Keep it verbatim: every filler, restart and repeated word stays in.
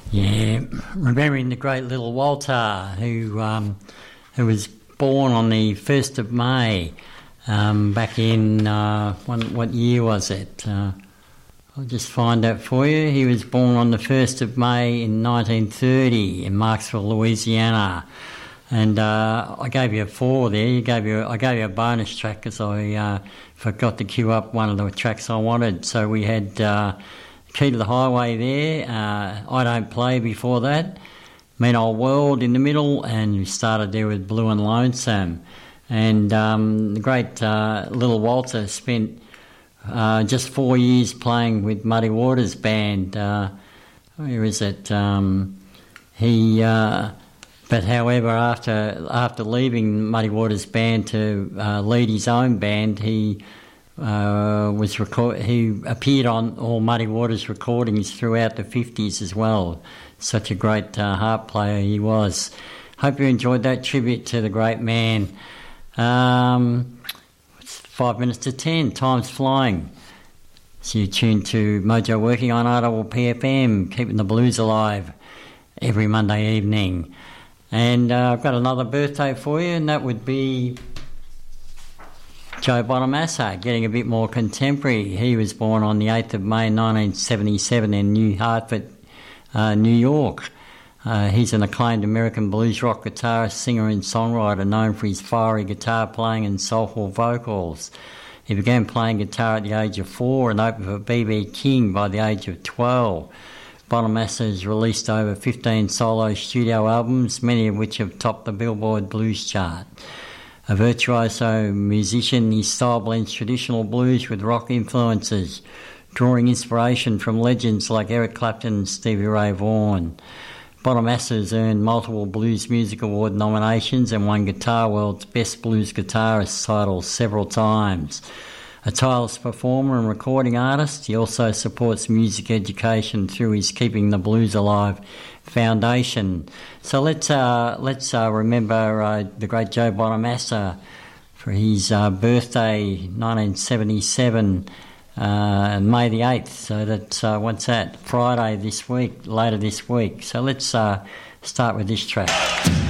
Yeah, remembering the great little Walter, who um, who was born on the first of May, um, back in, uh, what, what year was it? Uh, I'll just find that for you. He was born on the first of May in nineteen thirty in Marksville, Louisiana. And uh, I gave you a four there. You gave you, I gave you a bonus track because I uh, forgot to queue up one of the tracks I wanted. So we had... Uh, Key to the Highway there, uh, I Don't Play before that, Mean Old World in the middle, and we started there with Blue and Lonesome. And um, the great uh, little Walter spent uh, just four years playing with Muddy Waters Band. Uh, where is it? Um, he, uh, but however, after after leaving Muddy Waters Band to uh, lead his own band, he Uh, was record- he appeared on all Muddy Waters recordings throughout the fifties as well. Such a great uh, harp player he was. Hope you enjoyed that tribute to the great man. Um, it's five minutes to ten, time's flying. So you're tuned to Mojo Working on Ottawa P F M, keeping the blues alive every Monday evening. And uh, I've got another birthday for you, and that would be Joe Bonamassa, getting a bit more contemporary. He was born on the eighth of May nineteen seventy-seven in New Hartford, uh, New York. Uh, he's an acclaimed American blues rock guitarist, singer and songwriter known for his fiery guitar playing and soulful vocals. He began playing guitar at the age of four and opened for B B King by the age of twelve. Bonamassa has released over fifteen solo studio albums, many of which have topped the Billboard Blues chart. A virtuoso musician, his style blends traditional blues with rock influences, drawing inspiration from legends like Eric Clapton and Stevie Ray Vaughan. Bonamassa has earned multiple Blues Music Award nominations and won Guitar World's Best Blues Guitarist title several times. A tireless performer and recording artist, he also supports music education through his Keeping the Blues Alive Foundation. So let's uh, let's uh, remember uh, the great Joe Bonamassa for his uh, birthday, nineteen seventy-seven, uh, May the eighth. So that's uh, what's that? Friday this week, later this week. So let's uh, start with this track.